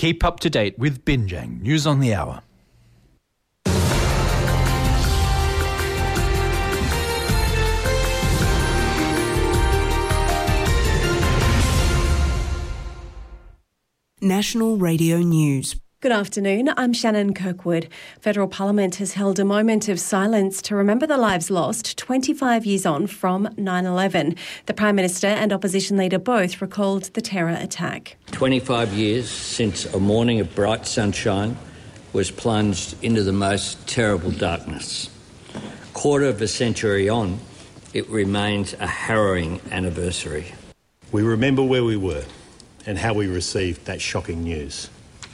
Keep up to date with Binjang News on the Hour. National Radio News. Good afternoon, I'm Shannon Kirkwood. Federal Parliament has held a moment of silence to remember the lives lost 25 years on from 9/11. The Prime Minister and Opposition Leader both recalled the terror attack. 25 years since a morning of bright sunshine was plunged into the most terrible darkness. Quarter of a century on, it remains a harrowing anniversary. We remember where we were and how we received that shocking news.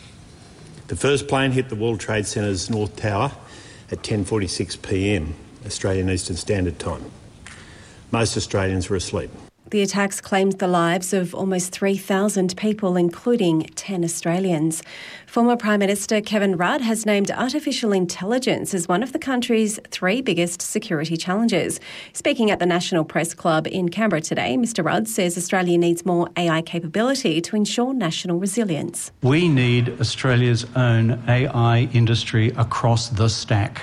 The first plane hit the World Trade Centre's North Tower at 10:46 p.m, Australian Eastern Standard Time. Most Australians were asleep. The attacks claimed the lives of almost 3,000 people, including 10 Australians. Former Prime Minister Kevin Rudd has named artificial intelligence as one of the country's 3 biggest security challenges. Speaking at the National Press Club in Canberra today, Mr Rudd says Australia needs more AI capability to ensure national resilience. We need Australia's own AI industry across the stack,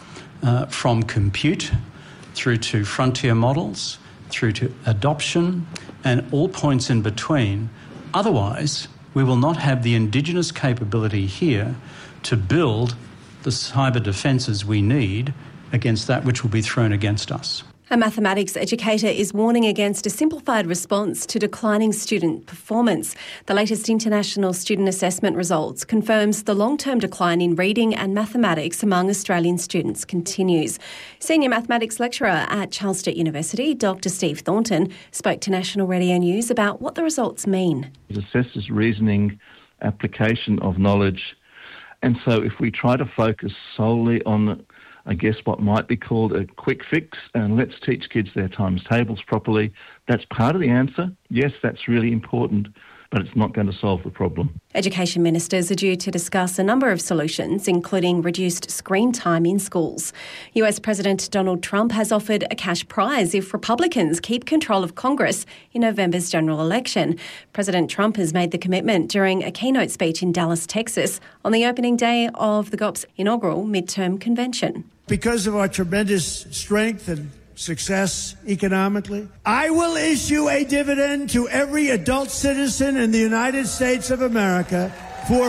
from compute through to frontier models, through to adoption and all points in between. Otherwise, we will not have the Indigenous capability here to build the cyber defences we need against that which will be thrown against us. A mathematics educator is warning against a simplified response to declining student performance. The latest international student assessment results confirms the long-term decline in reading and mathematics among Australian students continues. Senior mathematics lecturer at Charles Sturt University, Dr Steve Thornton, spoke to National Radio News about what the results mean. It assesses reasoning, application of knowledge, and so if we try to focus solely on what might be called a quick fix, and let's teach kids their times tables properly. That's part of the answer. Yes, that's really important, but it's not going to solve the problem. Education ministers are due to discuss a number of solutions, including reduced screen time in schools. US President Donald Trump has offered a cash prize if Republicans keep control of Congress in November's general election. President Trump has made the commitment during a keynote speech in Dallas, Texas, on the opening day of the GOP's inaugural midterm convention. Because of our tremendous strength and success economically, I will issue a dividend to every adult citizen in the United States of America for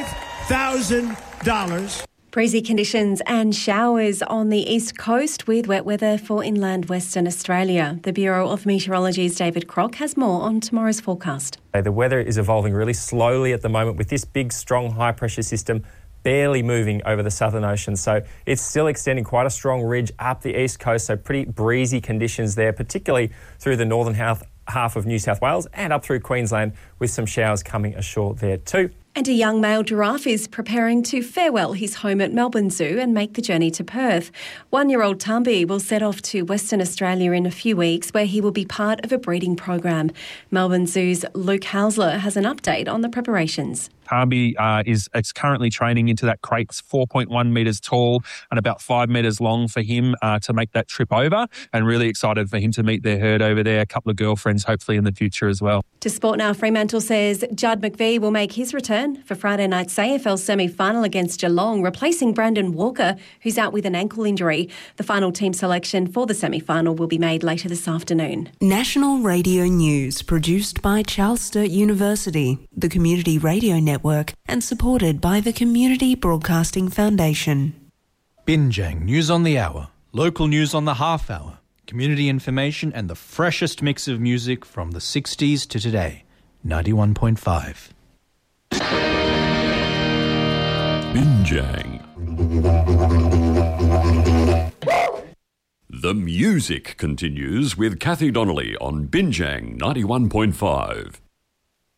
$5,000. Breezy conditions and showers on the east coast with wet weather for inland Western Australia. The Bureau of Meteorology's David Crock has more on tomorrow's forecast. The weather is evolving really slowly at the moment with this big, strong, high-pressure system barely moving over the Southern Ocean. So it's still extending quite a strong ridge up the east coast, so pretty breezy conditions there, particularly through the northern half of New South Wales and up through Queensland, with some showers coming ashore there too. And a young male giraffe is preparing to farewell his home at Melbourne Zoo and make the journey to Perth. 1-year-old Tambi will set off to Western Australia in a few weeks, where he will be part of a breeding program. Melbourne Zoo's Luke Hausler has an update on the preparations. Tambi is currently training into that crate. It's 4.1 metres tall and about 5 metres long for him to make that trip over, and really excited for him to meet their herd over there, a couple of girlfriends hopefully in the future as well. To Sport Now, Fremantle says Judd McVie will make his return for Friday night's AFL semi-final against Geelong, replacing Brandon Walker, who's out with an ankle injury. The final team selection for the semi-final will be made later this afternoon. National Radio News, produced by Charles Sturt University, the Community Radio Network, and supported by the Community Broadcasting Foundation. Binjang News on the Hour, local news on the half hour, community information and the freshest mix of music from the 60s to today. 91.5. Binjang. The music continues with Kathy Donnelly on Binjang 91.5.